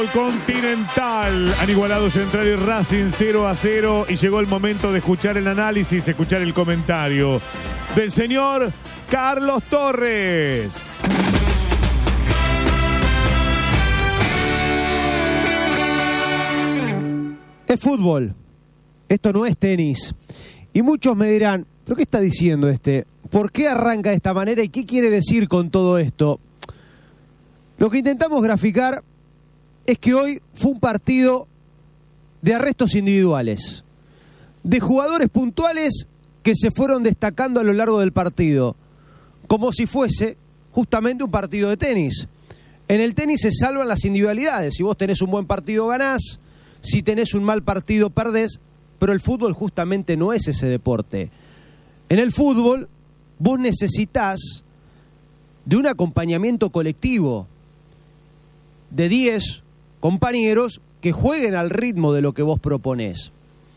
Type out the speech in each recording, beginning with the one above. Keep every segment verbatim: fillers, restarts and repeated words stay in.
Continental, han igualado Central y Racing cero a cero y llegó el momento de escuchar el análisis, escuchar el comentario del señor Carlos Torres. Es fútbol, esto no es tenis. Y muchos me dirán, ¿pero qué está diciendo este? ¿Por qué arranca de esta manera y qué quiere decir con todo esto? Lo que intentamos graficar es que hoy fue un partido de arrestos individuales, de jugadores puntuales que se fueron destacando a lo largo del partido, como si fuese justamente un partido de tenis. En el tenis se salvan las individualidades, si vos tenés un buen partido ganás, si tenés un mal partido perdés, pero el fútbol justamente no es ese deporte. En el fútbol vos necesitás de un acompañamiento colectivo, de diez compañeros que jueguen al ritmo de lo que vos proponés.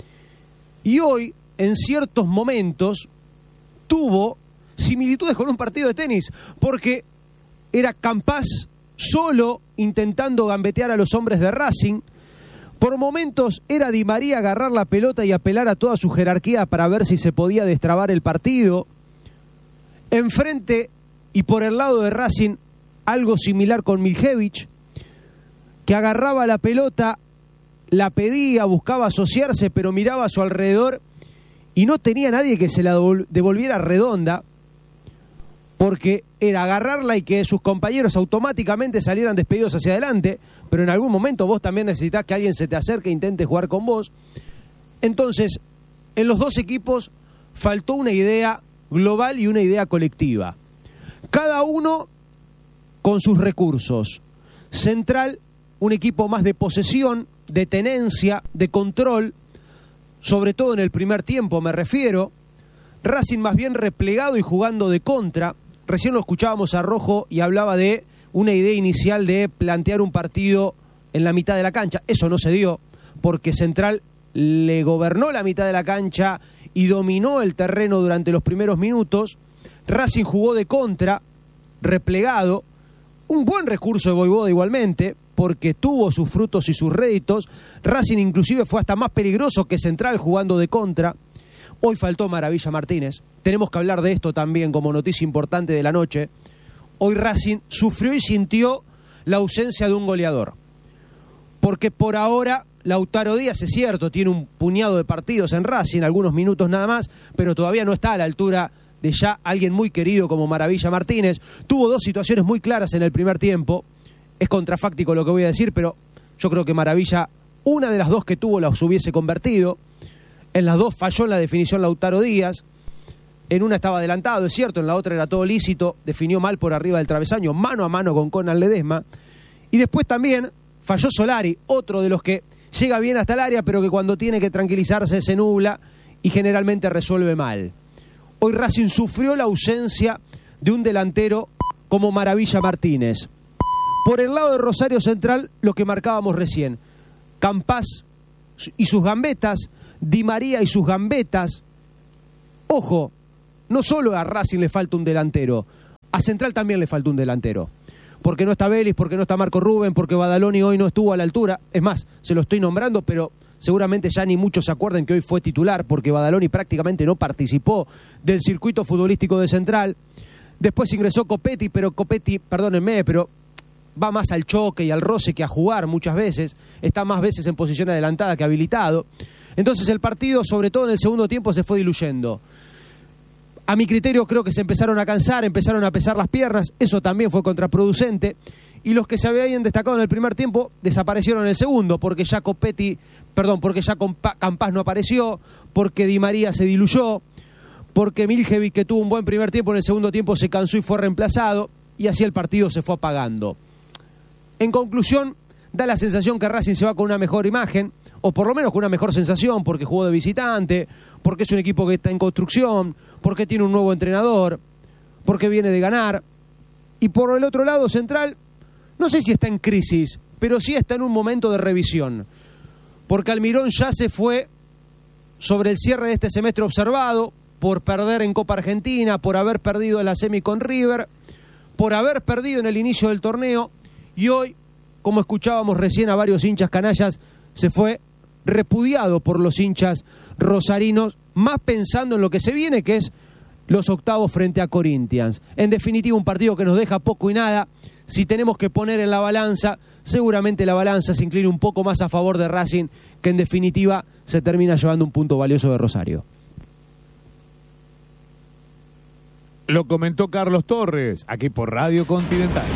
Y hoy, en ciertos momentos, tuvo similitudes con un partido de tenis, porque era Campás solo intentando gambetear a los hombres de Racing. Por momentos era Di María agarrar la pelota y apelar a toda su jerarquía para ver si se podía destrabar el partido. Enfrente y por el lado de Racing, algo similar con Miljevich, que agarraba la pelota, la pedía, buscaba asociarse, pero miraba a su alrededor y no tenía nadie que se la devolviera redonda, porque era agarrarla y que sus compañeros automáticamente salieran despedidos hacia adelante, pero en algún momento vos también necesitás que alguien se te acerque e intente jugar con vos. Entonces, en los dos equipos faltó una idea global y una idea colectiva. Cada uno con sus recursos. Central, un equipo más de posesión, de tenencia, de control, sobre todo en el primer tiempo me refiero. Racing más bien replegado y jugando de contra. Recién lo escuchábamos a Rojo y hablaba de una idea inicial de plantear un partido en la mitad de la cancha. Eso no se dio, porque Central le gobernó la mitad de la cancha y dominó el terreno durante los primeros minutos. Racing jugó de contra, replegado. Un buen recurso de Voivoda igualmente, porque tuvo sus frutos y sus réditos. Racing inclusive fue hasta más peligroso que Central jugando de contra. Hoy faltó Maravilla Martínez. Tenemos que hablar de esto también como noticia importante de la noche. Hoy Racing sufrió y sintió la ausencia de un goleador. Porque por ahora Lautaro Díaz, es cierto, tiene un puñado de partidos en Racing, algunos minutos nada más, pero todavía no está a la altura de ya alguien muy querido como Maravilla Martínez. Tuvo dos situaciones muy claras en el primer tiempo. Es contrafáctico lo que voy a decir, pero yo creo que Maravilla, una de las dos que tuvo, las hubiese convertido. En las dos falló en la definición Lautaro Díaz. En una estaba adelantado, es cierto, en la otra era todo lícito, definió mal por arriba del travesaño, mano a mano con Conan Ledesma. Y después también falló Solari, otro de los que llega bien hasta el área, pero que cuando tiene que tranquilizarse se nubla y generalmente resuelve mal. Hoy Racing sufrió la ausencia de un delantero como Maravilla Martínez. Por el lado de Rosario Central, lo que marcábamos recién, Campás y sus gambetas, Di María y sus gambetas. Ojo, no solo a Racing le falta un delantero, a Central también le falta un delantero. Porque no está Vélez, porque no está Marco Rubén, porque Badaloni hoy no estuvo a la altura. Es más, se lo estoy nombrando, pero seguramente ya ni muchos se acuerdan que hoy fue titular, porque Badaloni prácticamente no participó del circuito futbolístico de Central. Después ingresó Copetti, pero Copetti, perdónenme, pero va más al choque y al roce que a jugar muchas veces. Está más veces en posición adelantada que habilitado. Entonces el partido, sobre todo en el segundo tiempo, se fue diluyendo. A mi criterio creo que se empezaron a cansar, empezaron a pesar las piernas, eso también fue contraproducente. Y los que se habían destacado en el primer tiempo desaparecieron en el segundo, porque ya Copetti, perdón, porque ya Campás no apareció, porque Di María se diluyó, porque Miljevich, que tuvo un buen primer tiempo, en el segundo tiempo se cansó y fue reemplazado, y así el partido se fue apagando. En conclusión, da la sensación que Racing se va con una mejor imagen, o por lo menos con una mejor sensación, porque jugó de visitante, porque es un equipo que está en construcción, porque tiene un nuevo entrenador, porque viene de ganar. Y por el otro lado, Central, no sé si está en crisis, pero sí está en un momento de revisión, porque Almirón ya se fue sobre el cierre de este semestre observado, por perder en Copa Argentina, por haber perdido en la semi con River, por haber perdido en el inicio del torneo, y hoy como escuchábamos recién a varios hinchas canallas, se fue repudiado por los hinchas rosarinos, más pensando en lo que se viene, que es los octavos frente a Corinthians. En definitiva, un partido que nos deja poco y nada. Si tenemos que poner en la balanza, seguramente la balanza se inclina un poco más a favor de Racing, que en definitiva se termina llevando un punto valioso de Rosario. Lo comentó Carlos Torres, aquí por Radio Continental.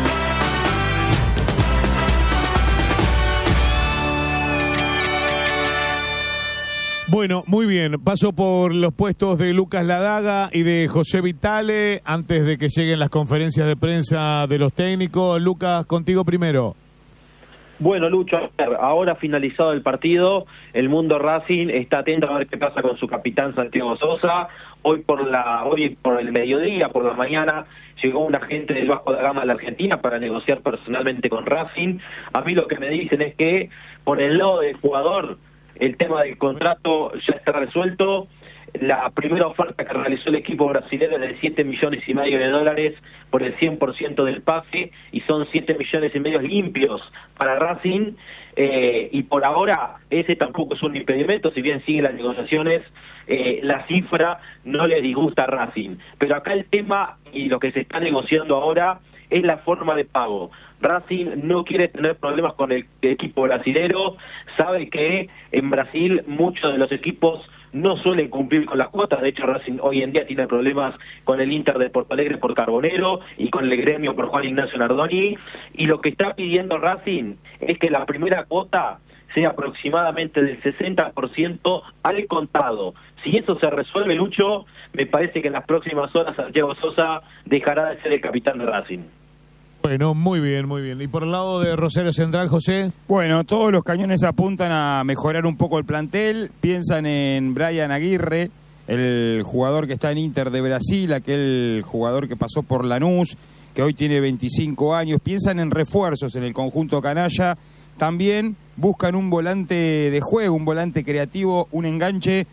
Bueno, muy bien. Paso por los puestos de Lucas Ladaga y de José Vitale antes de que lleguen las conferencias de prensa de los técnicos. Lucas, contigo primero. Bueno, Lucho, ahora finalizado el partido, el mundo Racing está atento a ver qué pasa con su capitán Santiago Sosa. Hoy por la hoy por el mediodía, por la mañana, llegó un agente del Vasco da Gama de la Argentina para negociar personalmente con Racing. A mí lo que me dicen es que por el lado del jugador, el tema del contrato ya está resuelto. La primera oferta que realizó el equipo brasileño es de siete millones y medio de dólares por el cien por ciento del pase, y son siete millones y medio limpios para Racing, eh, y por ahora ese tampoco es un impedimento, si bien siguen las negociaciones, eh, la cifra no le disgusta a Racing. Pero acá el tema y lo que se está negociando ahora es la forma de pago. Racing no quiere tener problemas con el equipo brasilero, sabe que en Brasil muchos de los equipos no suelen cumplir con las cuotas. De hecho, Racing hoy en día tiene problemas con el Inter de Porto Alegre por Carbonero y con el Gremio por Juan Ignacio Nardoni, y lo que está pidiendo Racing es que la primera cuota sea aproximadamente del sesenta por ciento al contado. Si eso se resuelve, Lucho, me parece que en las próximas horas Santiago Sosa dejará de ser el capitán de Racing. Bueno, muy bien, muy bien. ¿Y por el lado de Rosario Central, José? Bueno, todos los cañones apuntan a mejorar un poco el plantel. Piensan en Brian Aguirre, el jugador que está en Inter de Brasil, aquel jugador que pasó por Lanús, que hoy tiene veinticinco años. Piensan en refuerzos en el conjunto canalla. También buscan un volante de juego, un volante creativo, un enganche,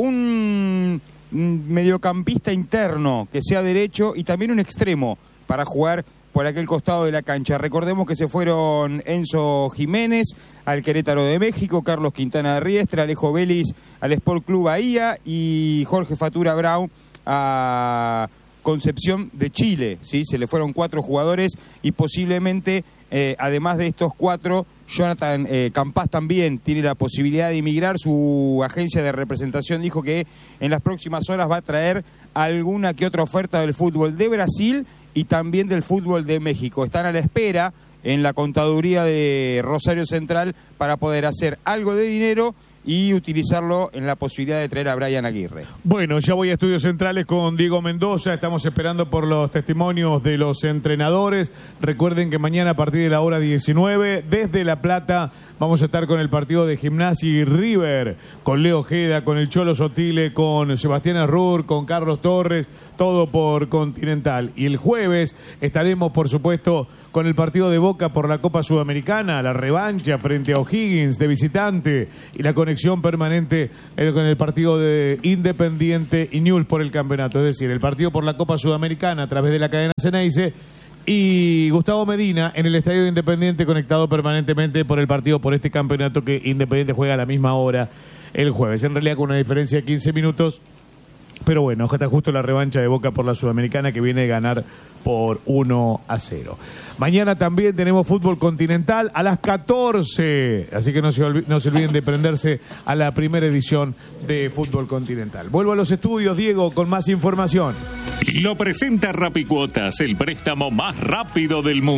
un mediocampista interno que sea derecho y también un extremo para jugar por aquel costado de la cancha. Recordemos que se fueron Enzo Jiménez al Querétaro de México, Carlos Quintana de Riestra, Alejo Vélez al Sport Club Bahía y Jorge Fatura Brown a Concepción de Chile. ¿Sí? Se le fueron cuatro jugadores y posiblemente, eh, además de estos cuatro, Jonathan eh, Campas también tiene la posibilidad de emigrar. Su agencia de representación dijo que en las próximas horas va a traer alguna que otra oferta del fútbol de Brasil y también del fútbol de México. Están a la espera en la contaduría de Rosario Central para poder hacer algo de dinero y utilizarlo en la posibilidad de traer a Brian Aguirre. Bueno, ya voy a Estudios Centrales con Diego Mendoza. Estamos esperando por los testimonios de los entrenadores. Recuerden que mañana a partir de la hora diecinueve, desde La Plata, vamos a estar con el partido de Gimnasia y River, con Leo Ojeda, con el Cholo Sotile, con Sebastián Arrur, con Carlos Torres, todo por Continental. Y el jueves estaremos, por supuesto, con el partido de Boca por la Copa Sudamericana, la revancha frente a O'Higgins de visitante y la conexión permanente con el partido de Independiente y Newell's por el campeonato. Es decir, el partido por la Copa Sudamericana a través de la cadena Ceneice y Gustavo Medina en el Estadio de Independiente conectado permanentemente por el partido por este campeonato que Independiente juega a la misma hora el jueves. En realidad con una diferencia de quince minutos. Pero bueno, está justo la revancha de Boca por la Sudamericana que viene a ganar por uno a cero. Mañana también tenemos fútbol continental a las catorce. Así que no se, olviden, no se olviden de prenderse a la primera edición de fútbol continental. Vuelvo a los estudios, Diego, con más información. Lo presenta Rapicuotas, el préstamo más rápido del mundo.